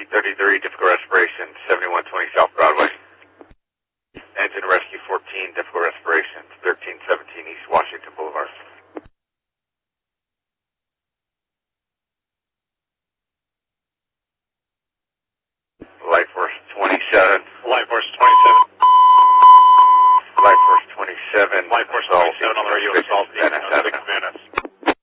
Rescue 33, difficult respiration, 7120 South Broadway. Engine Rescue 14, difficult respiration, 1317 East Washington Boulevard. Life Force 27. Life Force 27. Life Force 27. Life Force 27 on the radio assault.